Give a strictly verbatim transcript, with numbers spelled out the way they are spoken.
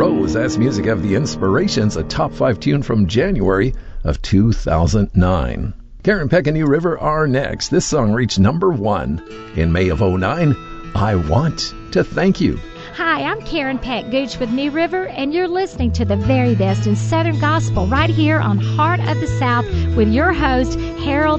Rose. That's music of The Inspirations, a top five tune from January of two thousand nine. Karen Peck and New River are next. This song reached number one in May of oh nine. I Want to Thank You. Hi, I'm Karen Peck Gooch with New River, and you're listening to the very best in Southern Gospel right here on Heart of the South with your host, Harold